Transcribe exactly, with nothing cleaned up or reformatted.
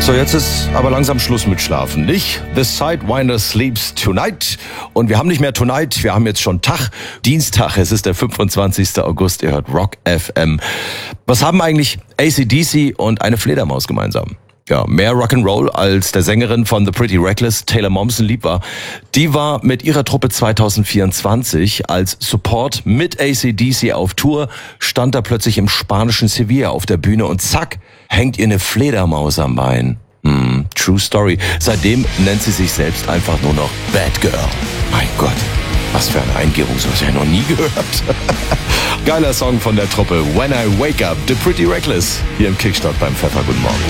So, jetzt ist aber langsam Schluss mit Schlafen, nicht? The Sidewinder sleeps tonight. Und wir haben nicht mehr tonight, wir haben jetzt schon Tag. Dienstag, es ist der fünfundzwanzigster August, ihr hört Rock F M. Was haben eigentlich A C D C und eine Fledermaus gemeinsam? Ja, mehr Rock'n'Roll als der Sängerin von The Pretty Reckless, Taylor Momsen, lieb war. Die war mit ihrer Truppe zwanzig vierundzwanzig als Support mit A C D C auf Tour, stand da plötzlich im spanischen Sevilla auf der Bühne und zack, hängt ihr eine Fledermaus am Bein. Hm, true story. Seitdem nennt sie sich selbst einfach nur noch Bad Girl. Mein Gott, was für eine Eingebung, so habe ich ja noch nie gehört. Geiler Song von der Truppe, When I Wake Up, The Pretty Reckless, hier im Kickstart beim Pfeffer. Guten Morgen.